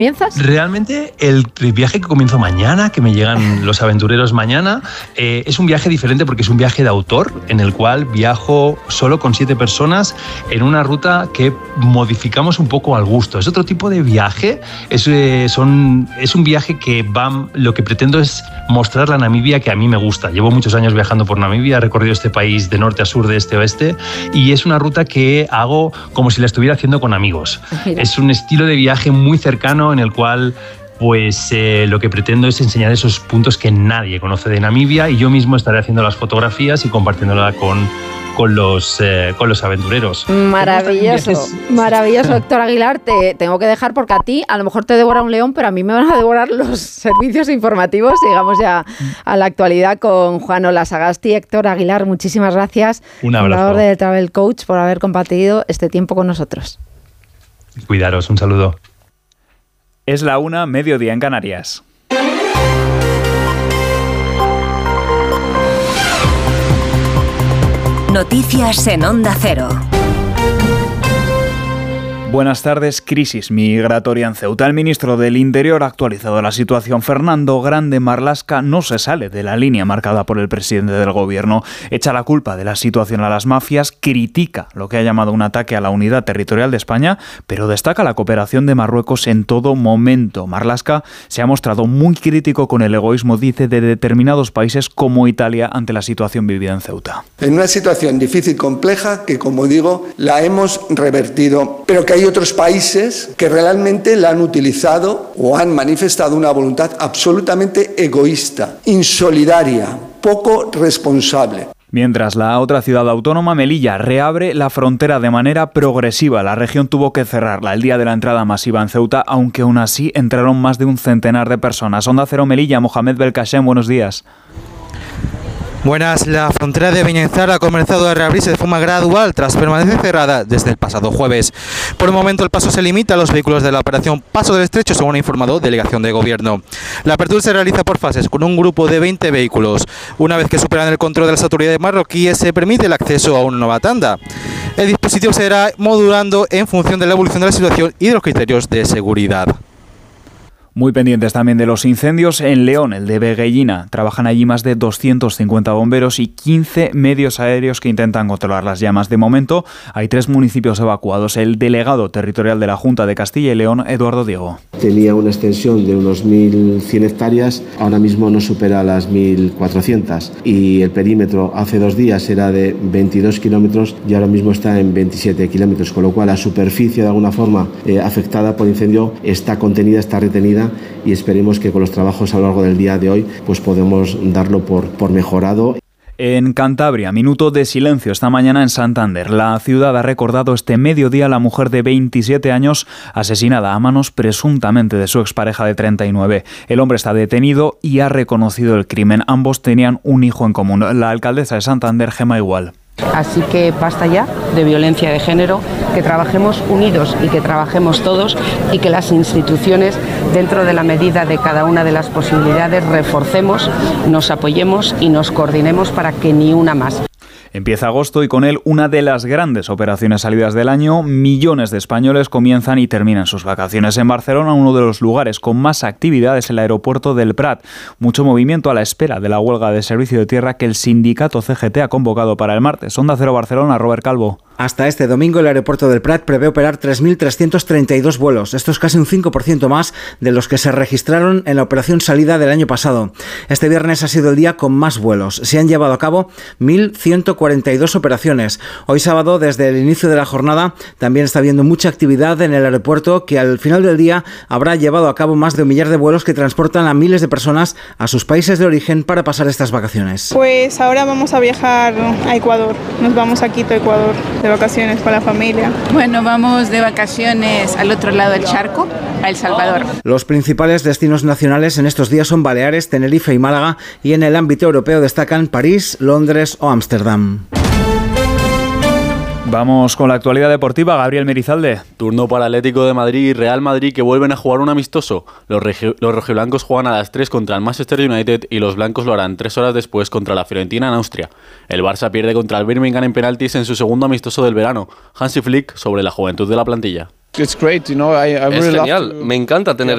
¿Comienzas? Realmente el viaje que comienzo mañana, que me llegan los aventureros mañana, es un viaje diferente porque es un viaje de autor en el cual viajo solo con 7 personas en una ruta que modificamos un poco al gusto. Es otro tipo de viaje, es un viaje que lo que pretendo es mostrar la Namibia que a mí me gusta. Llevo muchos años viajando por Namibia, he recorrido este país de norte a sur, de este a oeste, y es una ruta que hago como si la estuviera haciendo con amigos. Mira. Es un estilo de viaje muy cercano en el cual lo que pretendo es enseñar esos puntos que nadie conoce de Namibia, y yo mismo estaré haciendo las fotografías y compartiéndola con los aventureros. Maravilloso, maravilloso, Héctor Aguilar. Te tengo que dejar porque a ti a lo mejor te devora un león, pero a mí me van a devorar los servicios informativos. Llegamos ya a la actualidad con Juan Olasagasti. Héctor Aguilar, muchísimas gracias. Un abrazo. Fundador de Travel Coach, por haber compartido este tiempo con nosotros. Cuidaros, un saludo. Es la 1:00, mediodía en Canarias. Noticias en Onda Cero. Buenas tardes. Crisis migratoria en Ceuta. El ministro del Interior ha actualizado la situación. Fernando Grande Marlaska no se sale de la línea marcada por el presidente del gobierno. Echa la culpa de la situación a las mafias, critica lo que ha llamado un ataque a la unidad territorial de España, pero destaca la cooperación de Marruecos en todo momento. Marlaska se ha mostrado muy crítico con el egoísmo, dice, de determinados países como Italia ante la situación vivida en Ceuta. En una situación difícil, compleja, que como digo, la hemos revertido, pero que hay otros países que realmente la han utilizado o han manifestado una voluntad absolutamente egoísta, insolidaria, poco responsable. Mientras la otra ciudad autónoma, Melilla, reabre la frontera de manera progresiva. La región tuvo que cerrarla el día de la entrada masiva en Ceuta, aunque aún así entraron más de un centenar de personas. Onda Cero Melilla, Mohamed Belkacem, buenos días. Buenas, la frontera de Beñenzar ha comenzado a reabrirse de forma gradual tras permanecer cerrada desde el pasado jueves. Por el momento el paso se limita a los vehículos de la operación Paso del Estrecho, según ha informado Delegación de Gobierno. La apertura se realiza por fases con un grupo de 20 vehículos. Una vez que superan el control de las autoridades marroquíes se permite el acceso a una nueva tanda. El dispositivo se irá modulando en función de la evolución de la situación y de los criterios de seguridad. Muy pendientes también de los incendios en León, el de Veguellina. Trabajan allí más de 250 bomberos y 15 medios aéreos que intentan controlar las llamas. De momento hay 3 municipios evacuados. El delegado territorial de la Junta de Castilla y León, Eduardo Diego. Tenía una extensión de unos 1.100 hectáreas, ahora mismo no supera las 1.400. Y el perímetro hace 2 días era de 22 kilómetros y ahora mismo está en 27 kilómetros, con lo cual la superficie de alguna forma afectada por incendio está contenida, está retenida, y esperemos que con los trabajos a lo largo del día de hoy pues podemos darlo por mejorado. En Cantabria, minuto de silencio esta mañana en Santander. La ciudad ha recordado este mediodía a la mujer de 27 años asesinada a manos presuntamente de su expareja de 39. El hombre está detenido y ha reconocido el crimen. Ambos tenían un hijo en común. La alcaldesa de Santander, Gemma Igual. Así que basta ya de violencia de género, que trabajemos unidos y que trabajemos todos y que las instituciones, dentro de la medida de cada una de las posibilidades, reforcemos, nos apoyemos y nos coordinemos para que ni una más. Empieza agosto y con él una de las grandes operaciones salidas del año. Millones de españoles comienzan y terminan sus vacaciones. En Barcelona, uno de los lugares con más actividad es el aeropuerto del Prat. Mucho movimiento a la espera de la huelga de servicio de tierra que el sindicato CGT ha convocado para el martes. Onda Cero Barcelona, Robert Calvo. Hasta este domingo el aeropuerto del Prat prevé operar 3.332 vuelos. Esto es casi un 5% más de los que se registraron en la operación salida del año pasado. Este viernes ha sido el día con más vuelos. Se han llevado a cabo 1.142 operaciones. Hoy sábado, desde el inicio de la jornada, también está habiendo mucha actividad en el aeropuerto, que al final del día habrá llevado a cabo más de 1 millar de vuelos que transportan a miles de personas a sus países de origen para pasar estas vacaciones. Pues ahora vamos a viajar a Ecuador. Nos vamos a Quito, Ecuador, de vacaciones con la familia. Bueno, vamos de vacaciones al otro lado del charco, a El Salvador. Los principales destinos nacionales en estos días son Baleares, Tenerife y Málaga, y en el ámbito europeo destacan París, Londres o Ámsterdam. Vamos con la actualidad deportiva. Gabriel Merizalde. Turno para Atlético de Madrid y Real Madrid, que vuelven a jugar un amistoso. Los rojiblancos juegan a las 3 contra el Manchester United y los blancos lo harán 3 horas después contra la Fiorentina en Austria. El Barça pierde contra el Birmingham en penaltis en su segundo amistoso del verano. Hansi Flick sobre la juventud de la plantilla. Es genial, me encanta tener